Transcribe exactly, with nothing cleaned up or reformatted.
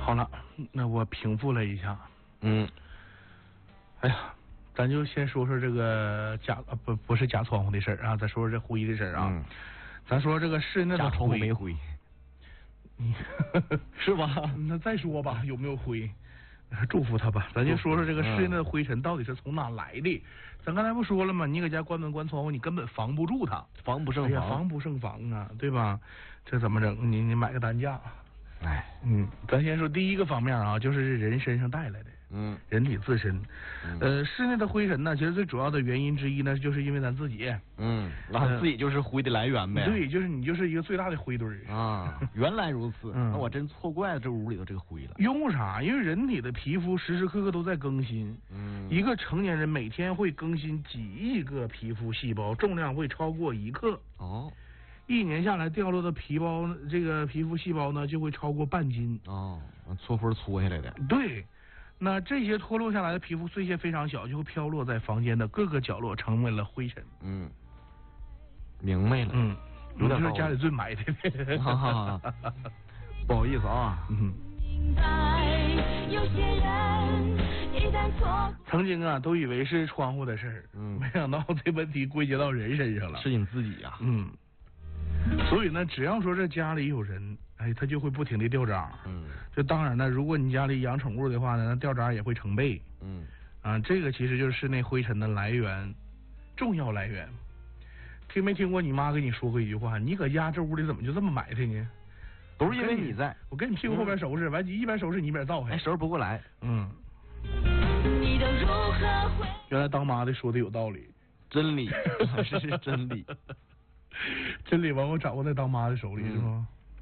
好了，那我平复了一下。 嗯。 哎呀，咱就先说说这个假啊不不是假窗户的事儿啊，咱说说这灰的事儿啊。 嗯。 咱说这个室内的假窗户没灰。 你是吧？ 那再说吧，有没有灰？祝福他吧。咱就说说这个室内的灰尘到底是从哪来的。咱刚才不说了吗？你搁家关门关窗户，你根本防不住它， 防不胜防， 哎呀，防不胜防啊，对吧？这怎么整？你你买个担架。 哎， 嗯，咱先说第一个方面啊，就是人身上带来的， 嗯， 人体自身， 嗯、 呃，室内的灰尘呢，其实最主要的原因之一呢，就是因为咱自己， 嗯，那自己就是灰的来源呗， 呃、对，就是你就是一个最大的灰堆啊，原来如此， 嗯、 那我真错怪了这屋里头这个灰了。 因为啥？因为人体的皮肤时时刻刻都在更新， 嗯， 一个成年人每天会更新几亿个皮肤细胞，重量会超过一克。 哦。 一年下来掉落的皮包，这个皮肤细胞呢就会超过半斤。 哦，搓灰搓下来的。 对，那这些脱落下来的皮肤碎屑非常小，就会飘落在房间的各个角落，成为了灰尘。 嗯，明白了。 嗯， 有点就是家里最埋汰的。 哈哈哈，不好意思啊。 嗯。曾经啊，都以为是窗户的事儿， 嗯， 没想到这问题归结到人身上了。 是你自己呀、啊。 嗯。所以呢，只要说这家里有人，哎，他就会不停的掉渣。 嗯。 就当然呢，如果你家里养宠物的话呢，那掉渣也会成倍。 嗯。 啊，这个其实就是室内灰尘的来源，重要来源。听没听过你妈跟你说过一句话？你搁家这屋里怎么就这么埋汰呢？ 都是因为你在。 我跟你屁股后边收拾，完、嗯、你一边收拾你一边造开。 哎，收拾不过来。 嗯。原来当妈的说的有道理。 真理，这是真理。 真理往往掌握在当妈的手里，是吗？